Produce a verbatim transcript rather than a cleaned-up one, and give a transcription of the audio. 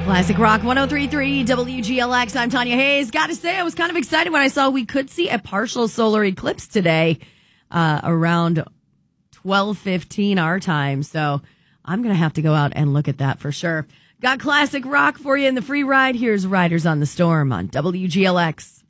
Classic Rock one oh three point three W G L X. I'm Tanya Hayes. Got to say, I was kind of excited when I saw we could see a partial solar eclipse today uh, around twelve fifteen our time. So I'm going to have to go out and look at that for sure. Got Classic Rock for you in the free ride. Here's Riders on the Storm on W G L X.